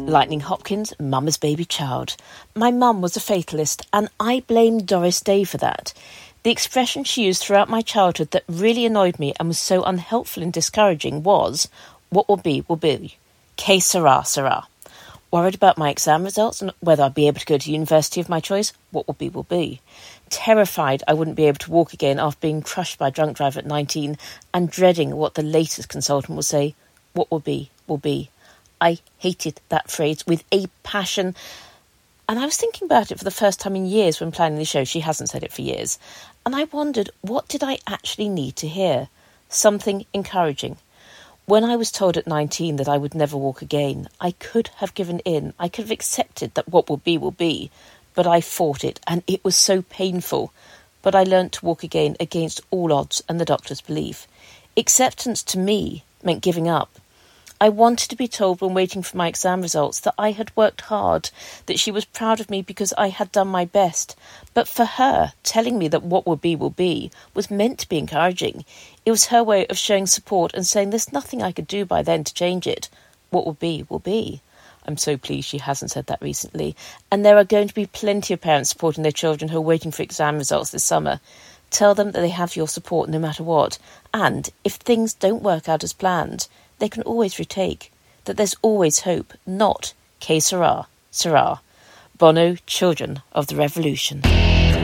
Lightning Hopkins, Mama's baby child. My mum was a fatalist, and I blame Doris Day for that. The expression she used throughout my childhood that really annoyed me and was so unhelpful and discouraging was, what will be, will be. Que sera, sera. Worried about my exam results and whether I'd be able to go to university of my choice, what will be, will be. Terrified I wouldn't be able to walk again after being crushed by a drunk driver at 19 and dreading what the latest consultant will say, what will be, will be. I hated that phrase with a passion. And I was thinking about it for the first time in years when planning the show. She hasn't said it for years. And I wondered, what did I actually need to hear? Something encouraging. When I was told at 19 that I would never walk again, I could have given in. I could have accepted that what will be. But I fought it, and it was so painful. But I learnt to walk again against all odds and the doctor's belief. Acceptance to me meant giving up. I wanted to be told when waiting for my exam results that I had worked hard, that she was proud of me because I had done my best. But for her, telling me that what will be was meant to be encouraging. It was her way of showing support and saying there's nothing I could do by then to change it. What will be, will be. I'm so pleased she hasn't said that recently. And there are going to be plenty of parents supporting their children who are waiting for exam results this summer. Tell them that they have your support no matter what. And if things don't work out as planned, they can always retake, that there's always hope, not que sera, sera. Bono, Children of the Revolution.